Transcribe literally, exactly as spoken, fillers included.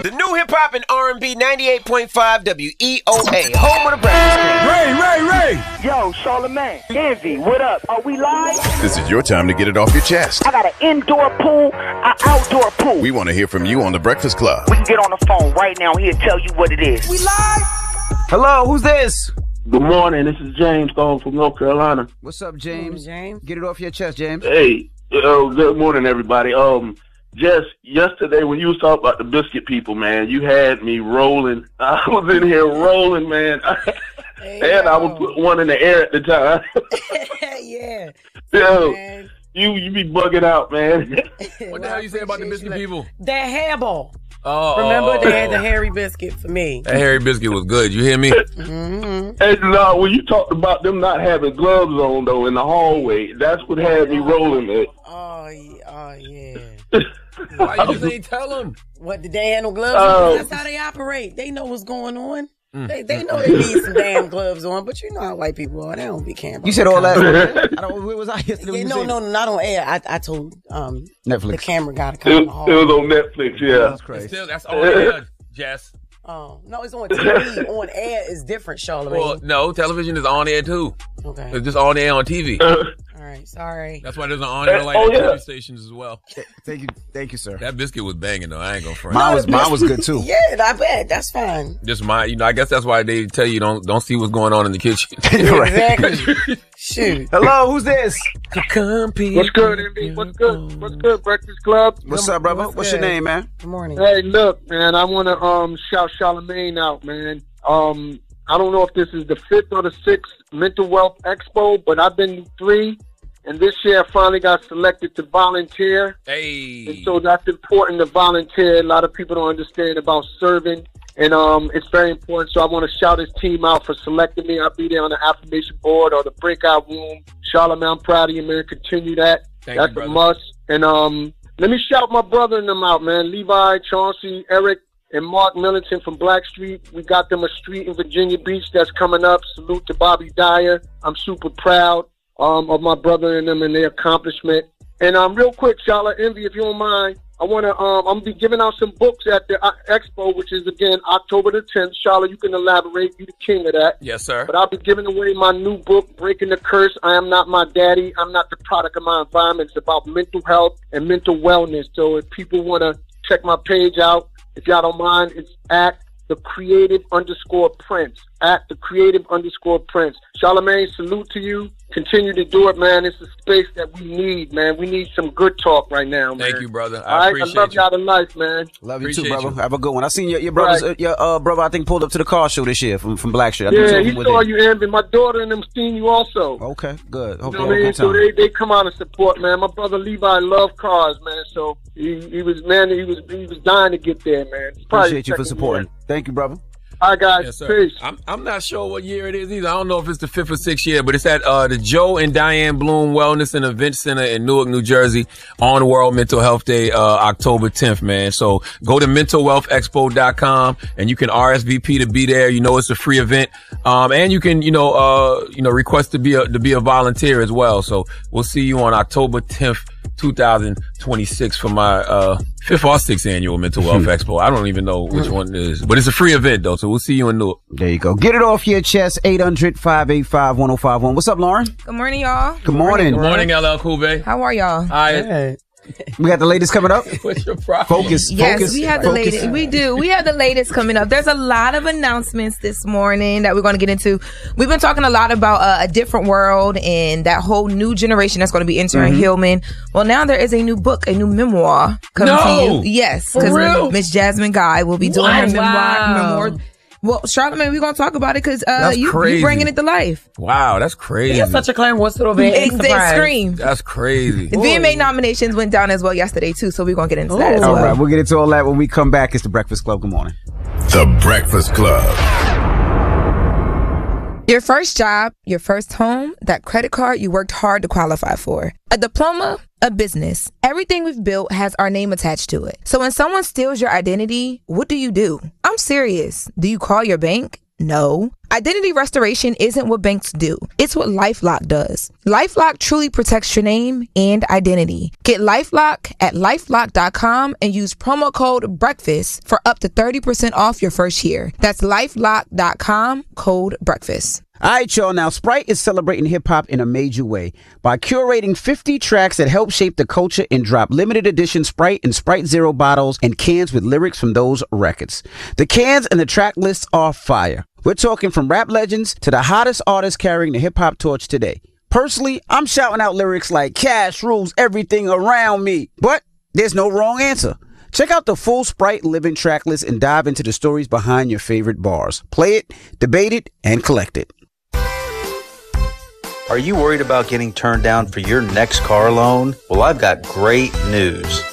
The new hip hop and R and B ninety-eight point five W E O A, home of the Breakfast Club. Ray, Ray, Ray! Yo, Charlamagne, Envy, what up? Are we live? This is your time to get it off your chest. I got an indoor pool, an outdoor pool. We want to hear from you on The Breakfast Club. We can get on the phone right now. He'll tell you what it is. We live? Hello, who's this? Good morning. This is James calling from North Carolina. What's up, James? James? Get it off your chest, James. Hey, uh, good morning, everybody. Um, Just yesterday when you was talking about the biscuit people, man, you had me rolling. I was in here rolling, man. Hey, and yo. I was putting one in the air at the time. Yeah. Yo, Man. you you be bugging out, man. What the hell you say about the biscuit people? That hairball. Oh, Remember, oh, they had oh. the hairy biscuit for me. That hairy biscuit was good. You hear me? Mm-hmm. And no, when you talked about them not having gloves on though in the hallway, that's what had me rolling, man. Oh, yeah. Oh, yeah. Why you just ain't tell them? What, did they have no gloves Oh. on? That's how they operate. They know what's going on. Mm. They they know they need some damn gloves on, but you know how white people are. They don't be caring. You said all that? I don't, where was I yesterday? Yeah, when you no, said no, not on air. I, I told um Netflix. the camera guy to come It, in it the was hall. on Netflix, yeah. That's crazy. Still, that's on air, Jess. Oh, no, it's on T V. On air is different, Charlamagne. Well, no, television is on air too. Okay. It's just on air on T V. All right. Sorry. That's why there's an on air like Oh, at yeah. T V stations as well. Thank you, thank you, sir. That biscuit was banging though. I ain't gonna front. Mine was mine was good too. Yeah, I bet. That's fine. Just my, you know, I guess that's why they tell you don't don't see what's going on in the kitchen. Right. Exactly. Shoot. Hello, who's this? What's good, Envy? What's good? What's good, Breakfast Club? What's up, brother? What's What's your good? name, man? Good morning. Hey, look, man, I want to um shout Charlamagne out, man. Um, I don't know if this is the fifth or the sixth Mental Wealth Expo, but I've been to three, and this year I finally got selected to volunteer. Hey. And so that's important to volunteer. A lot of people don't understand about serving, and um, it's very important. So I want to shout his team out for selecting me. I'll be there on the affirmation board or the breakout room. Charlamagne, I'm proud of you, man. Continue that. Thank that's you, brother. a must. And um, let me shout my brother and them out, man. Levi, Chauncey, Eric, and Mark Millington from Blackstreet. We got them a street in Virginia Beach that's coming up. Salute to Bobby Dyer. I'm super proud um, of my brother and them and their accomplishment. And um, real quick, Charlotte, Envy, if you don't mind, I want to. Um, I'm gonna be giving out some books at the uh, expo, which is again October the tenth. Charlotte, you can elaborate. You're the king of that. Yes, sir. But I'll be giving away my new book, Breaking the Curse. I am not my daddy. I'm not the product of my environment. It's about mental health and mental wellness. So if people want to check my page out, if y'all don't mind, it's at the creative underscore prince. At the creative underscore prince. Charlamagne, salute to you. Continue to do it, man. It's a space that we need, man. We need some good talk right now, man. Thank you, brother. I All right? appreciate I love you. y'all to life, man. Love you Appreciate too, brother. you. Have a good one. I seen your your brothers, Right. uh, your uh, brother. I think pulled up to the car show this year from from Black Street. I think two Yeah, of he them were saw there. you, Amber. My daughter and them seen you also. Okay, good. You Hope know you what I had a mean? good So time. they, they come out and support, man. My brother Levi loved cars, man. So he, he was, man, he was he was dying to get there, man. It's probably Appreciate you for second supporting. year. Thank you, brother. All right, guys. Yes, sir. Peace. I'm I'm not sure what year it is either. I don't know if it's the fifth or sixth year, but it's at uh, the Joe and Diane Bloom Wellness and Event Center in Newark, New Jersey, on World Mental Health Day, uh, October tenth, man. So go to mental wealth expo dot com and you can R S V P to be there. You know it's a free event, um, and you can you know uh, you know request to be a to be a volunteer as well. So we'll see you on October tenth, two thousand twenty-six for my uh, fifth or sixth annual Mental Wealth Expo. I don't even know which one it is, but it's a free event though. So we'll see you in Newark. There you go. Get it off your chest. eight hundred, five eight five, one oh five one. What's up, Lauren? Good morning, y'all. Good morning. Good morning, L L Cool Bay. How are y'all? Hi. We got the latest coming up. What's your problem? Focus. Yes, focus, we have the focus. latest. We do. We have the latest coming up. There's a lot of announcements this morning that we're going to get into. We've been talking a lot about uh, a different world and that whole new generation that's going to be entering Mm-hmm. Hillman. Well, now there is a new book, a new memoir coming No! to you. Yes, For real? Miss Jasmine Guy will be doing What? her memoir. Wow. memoir. Well, Charlamagne, we're going to talk about it because uh, That's you, crazy. you bringing it to life. Wow, that's crazy. You're such a clam whistle, man. Ex- Scream. That's crazy. The V M A nominations went down as well yesterday, too, so we're going to get into that as All well. right, we'll get into all that when we come back. It's the Breakfast Club. Good morning. The Breakfast Club. Your first job, your first home, that credit card you worked hard to qualify for. A diploma, a business. Everything we've built has our name attached to it. So when someone steals your identity, what do you do? I'm serious. Do you call your bank? No. Identity restoration isn't what banks do. It's what LifeLock does. LifeLock truly protects your name and identity. Get LifeLock at lifelock dot com and use promo code BREAKFAST for up to thirty percent off your first year. That's lifelock dot com, code BREAKFAST. All right, y'all. Now, Sprite is celebrating hip-hop in a major way by curating fifty tracks that help shape the culture and drop limited edition Sprite and Sprite Zero bottles and cans with lyrics from those records. The cans and the track lists are fire. We're talking from rap legends to the hottest artists carrying the hip-hop torch today. Personally, I'm shouting out lyrics like Cash rules everything around me, but there's no wrong answer. Check out the full Sprite Living track list and dive into the stories behind your favorite bars. Play it, debate it, and collect it. Are you worried about getting turned down for your next car loan? Well, I've got great news.